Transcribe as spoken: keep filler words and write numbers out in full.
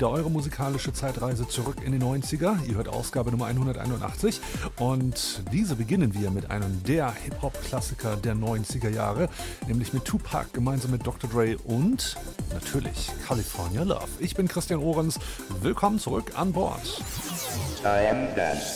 wieder eure musikalische Zeitreise zurück in die neunziger. Ihr hört Ausgabe Nummer hunderteinundachtzig und diese beginnen wir mit einem der Hip-Hop-Klassiker der neunziger Jahre, nämlich mit Tupac gemeinsam mit Doktor Dre und natürlich California Love. Ich bin Christian Ohrens, willkommen zurück an Bord. I am done.